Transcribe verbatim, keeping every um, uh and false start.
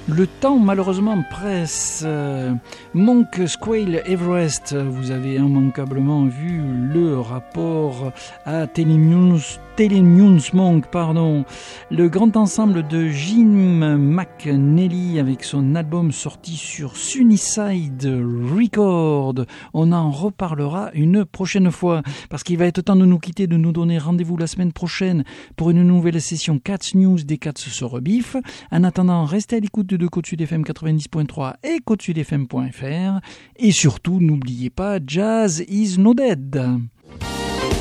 Le temps malheureusement presse. Monk, Squale, Everest, vous avez immanquablement vu le rapport à Telenews, Telenews Monk, pardon. Le grand ensemble de Jim McNally avec son album sorti sur Sunnyside Record. On en reparlera une prochaine fois parce qu'il va être temps de nous quitter, de nous donner rendez-vous la semaine prochaine pour une nouvelle session Cats News des Cats se rebiffent. En attendant, restez à l'écoute de Côte Sud F M quatre-vingt-dix point trois et côte sud f m point f r et surtout n'oubliez pas Jazz is no dead.